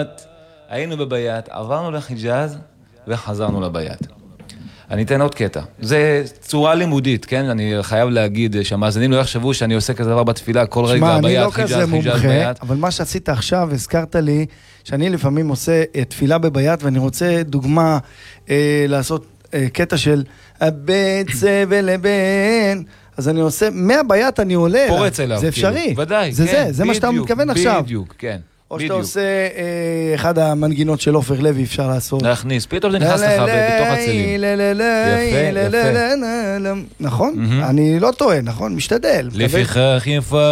בביית, היינו בביית, עברנו לחיג'אז וחזרנו לביית. אני אתן עוד קטע. זה צורה לימודית, כן? אני חייב להגיד שהמאזינים לא יחשבו שאני עושה כזה דבר בתפילה, כל רגע ביית, חיג'אז, חיג'אז ביית. אבל מה שעשית עכשיו, הזכרת לי, שאני לפעמים עושה תפילה בביית, ואני רוצה דוגמה לעשות קטע של הביצה ולבן, אז אני עושה, מהביית אני עולה, פורץ אליו. זה אפשרי. ודאי, זה מה שאתה מתכוון עכשיו. בדיוק, כן. או שאתה עושה אחד המנגינות של עופר לוי, אפשר לעשות. להכניס, פתאום זה נכנס לך בתוך הצלים. יפה. נכון? אני לא טועה, נכון? משתדל. לפיכך יפה